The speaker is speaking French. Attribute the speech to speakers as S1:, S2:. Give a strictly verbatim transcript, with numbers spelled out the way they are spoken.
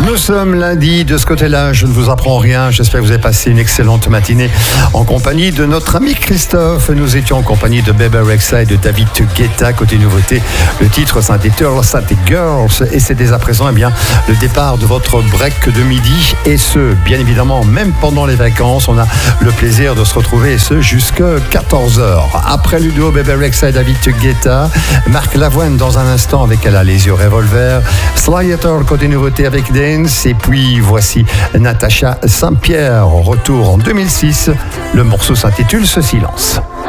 S1: Nous sommes lundi, de ce côté-là, je ne vous apprends rien. J'espère que vous avez passé une excellente matinée en compagnie de notre ami Christophe. Nous étions en compagnie de Bebe Rexha et de David Guetta. Côté nouveauté, le titre s'intitule Girls. Et c'est dès à présent eh bien, le départ de votre break de midi. Et ce, bien évidemment, même pendant les vacances, on a le plaisir de se retrouver, et ce, jusqu'à quatorze heures. Après le duo Bebe Rexha et David Guetta, Marc Lavoine dans un instant avec Elle a les yeux revolver, Sly Hatter côté nouveauté avec Dance, et puis voici Natacha Saint-Pierre, retour en deux mille six. Le morceau s'intitule Ce silence.